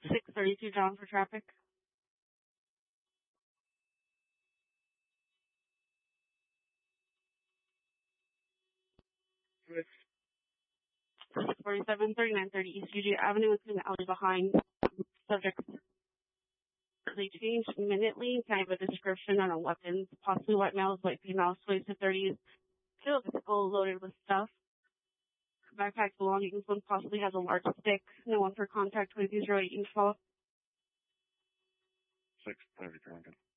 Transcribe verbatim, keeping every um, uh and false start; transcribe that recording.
six thirty-two down for traffic. six forty-seven, thirty-nine thirty East U G Avenue, it's in the alley behind. Subjects, they changed minutely, kind of a description on a weapons, possibly white males, white females, twenties to thirties, still physical, loaded with stuff. Backpack belongings, one possibly has a large stick, no one for contact, twenty-two oh eight East Fall. six thirty, Dragon.